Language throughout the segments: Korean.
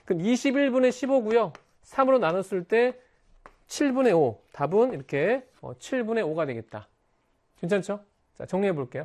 그럼 21분의 15고요. 3으로 나눴을 때 7분의 5. 답은 이렇게 7분의 5가 되겠다. 괜찮죠? 자, 정리해 볼게요.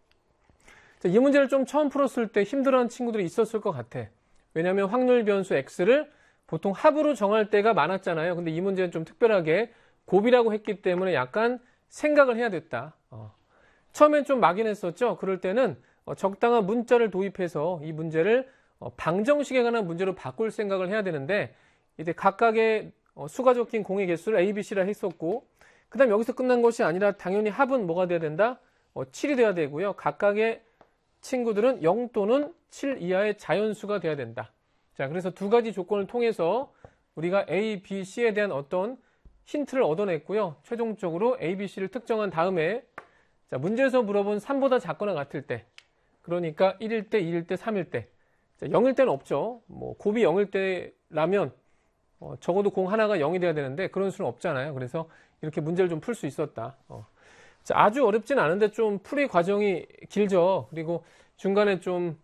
자, 이 문제를 좀 처음 풀었을 때 힘들어하는 친구들이 있었을 것 같아. 왜냐하면 확률 변수 x를 보통 합으로 정할 때가 많았잖아요. 근데 이 문제는 좀 특별하게 곱이라고 했기 때문에 약간 생각을 해야 됐다. 처음엔 좀 막연했었죠. 그럴 때는 적당한 문자를 도입해서 이 문제를 방정식에 관한 문제로 바꿀 생각을 해야 되는데, 이제 각각의 수가 적힌 공의 개수를 A, B, C라 했었고, 그 다음 여기서 끝난 것이 아니라 당연히 합은 뭐가 돼야 된다? 7이 돼야 되고요. 각각의 친구들은 0 또는 7 이하의 자연수가 돼야 된다. 자, 그래서 두 가지 조건을 통해서 우리가 A, B, C에 대한 어떤 힌트를 얻어냈고요. 최종적으로 A, B, C를 특정한 다음에, 자, 문제에서 물어본 3보다 작거나 같을 때, 그러니까 1일 때, 2일 때, 3일 때, 자, 0일 때는 없죠. 뭐 곱이 0일 때라면 적어도 공 하나가 0이 돼야 되는데 그런 수는 없잖아요. 그래서 이렇게 문제를 좀 풀 수 있었다. 자, 아주 어렵진 않은데 좀 풀이 과정이 길죠. 그리고 중간에 좀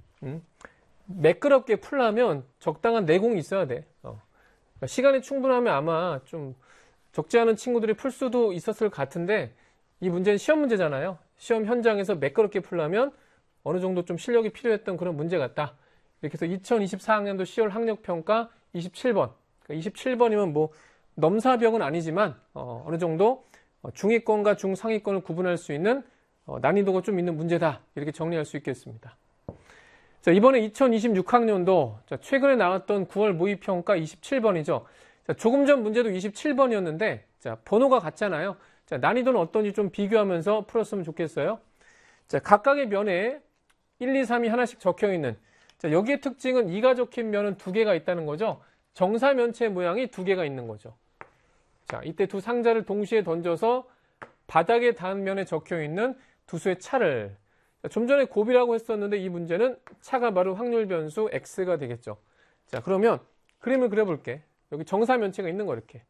매끄럽게 풀려면 적당한 내공이 있어야 돼. 그러니까 시간이 충분하면 아마 좀 적지 않은 친구들이 풀 수도 있었을 것 같은데, 이 문제는 시험 문제잖아요. 시험 현장에서 매끄럽게 풀려면 어느 정도 좀 실력이 필요했던 그런 문제 같다. 이렇게 해서 2024학년도 10월 학력평가 27번. 그러니까 27번이면 뭐 넘사벽은 아니지만 어느 정도 중위권과 중상위권을 구분할 수 있는 난이도가 좀 있는 문제다. 이렇게 정리할 수 있겠습니다. 자, 이번에 2026학년도 최근에 나왔던 9월 모의평가 27번이죠. 자, 조금 전 문제도 27번이었는데 자, 번호가 같잖아요. 자, 난이도는 어떤지 좀 비교하면서 풀었으면 좋겠어요. 자, 각각의 면에 1, 2, 3이 하나씩 적혀 있는, 자, 여기의 특징은 2가 적힌 면은 2개가 있다는 거죠. 정사면체 모양이 2개가 있는 거죠. 자, 이때 두 상자를 동시에 던져서 바닥에 닿은 면에 적혀 있는 두 수의 차를, 자, 좀 전에 곱이라고 했었는데 이 문제는 차가 바로 확률 변수 x가 되겠죠. 자, 그러면 그림을 그려볼게. 여기 정사면체가 있는 거 이렇게.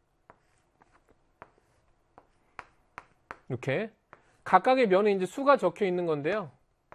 이렇게 각각의 면에 이제 수가 적혀 있는 건데요.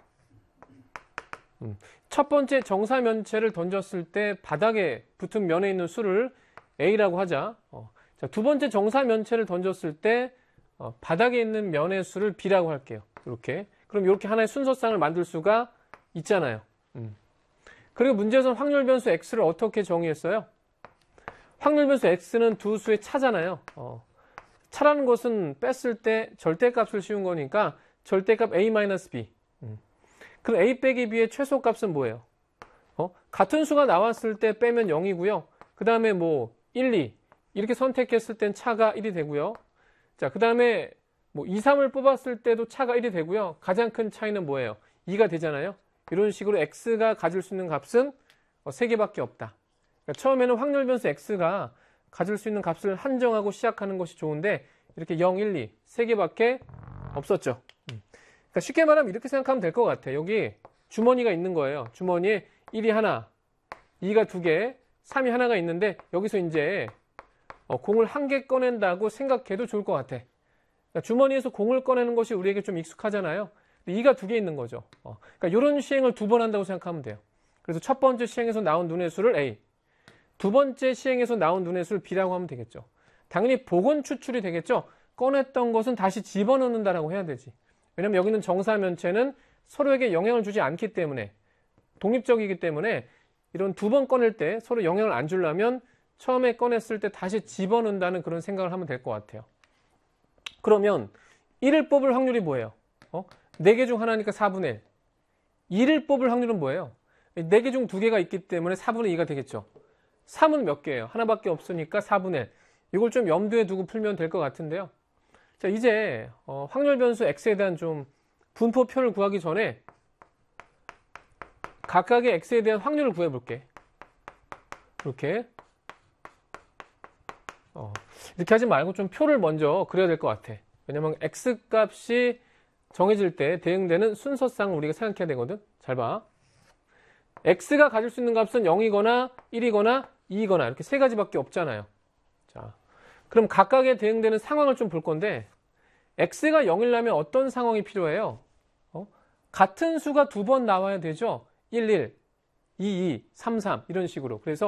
첫 번째 정사면체를 던졌을 때 바닥에 붙은 면에 있는 수를 A라고 하자. 자, 두 번째 정사면체를 던졌을 때 바닥에 있는 면의 수를 B라고 할게요. 이렇게. 그럼 이렇게 하나의 순서상을 만들 수가 있잖아요. 그리고 문제에서는 확률 변수 X를 어떻게 정의했어요? 확률 변수 X는 두 수의 차잖아요. 차라는 것은 뺐을 때 절대값을 씌운 거니까 절대값 A-B. 그럼 A 빼기 B의 최소값은 뭐예요? 같은 수가 나왔을 때 빼면 0이고요. 그 다음에 뭐 1, 2 이렇게 선택했을 땐 차가 1이 되고요. 자, 그 다음에 뭐 2, 3을 뽑았을 때도 차가 1이 되고요. 가장 큰 차이는 뭐예요? 2가 되잖아요. 이런 식으로 X가 가질 수 있는 값은 3개밖에 없다. 그러니까 처음에는 확률 변수 X가 가질 수 있는 값을 한정하고 시작하는 것이 좋은데 이렇게 0, 1, 2 3개밖에 없었죠. 그러니까 쉽게 말하면 이렇게 생각하면 될 것 같아요. 여기 주머니가 있는 거예요. 주머니에 1이 하나, 2가 2개, 3이 하나가 있는데 여기서 이제 공을 한 개 꺼낸다고 생각해도 좋을 것 같아. 그러니까 주머니에서 공을 꺼내는 것이 우리에게 좀 익숙하잖아요. 2가 2개 있는 거죠. 그러니까 이런 시행을 2번 한다고 생각하면 돼요. 그래서 첫 번째 시행에서 나온 눈의 수를 A, 두 번째 시행에서 나온 눈의 수를 B라고 하면 되겠죠. 당연히 복원 추출이 되겠죠. 꺼냈던 것은 다시 집어넣는다라고 해야 되지. 왜냐면 여기는 정사면체는 서로에게 영향을 주지 않기 때문에, 독립적이기 때문에 이런 2번 꺼낼 때 서로 영향을 안 주려면 처음에 꺼냈을 때 다시 집어넣는다는 그런 생각을 하면 될 것 같아요. 그러면 1을 뽑을 확률이 뭐예요? 4개 중 하나니까 4분의 1. 2를 뽑을 확률은 뭐예요? 4개 중 2개가 있기 때문에 4분의 2가 되겠죠. 3은 몇 개예요? 하나밖에 없으니까 4분의 1. 이걸 좀 염두에 두고 풀면 될 것 같은데요. 자, 이제 확률 변수 x에 대한 좀 분포표를 구하기 전에 각각의 x에 대한 확률을 구해볼게. 이렇게 이렇게 하지 말고 좀 표를 먼저 그려야 될 것 같아. 왜냐면 x값이 정해질 때 대응되는 순서상을 우리가 생각해야 되거든. 잘 봐. x가 가질 수 있는 값은 0이거나 1이거나 2이거나 이렇게 세 가지밖에 없잖아요. 자, 그럼 각각에 대응되는 상황을 좀 볼 건데, x가 0이려면 어떤 상황이 필요해요? 같은 수가 2번 나와야 되죠. 1, 1, 2, 2, 3, 3 이런 식으로. 그래서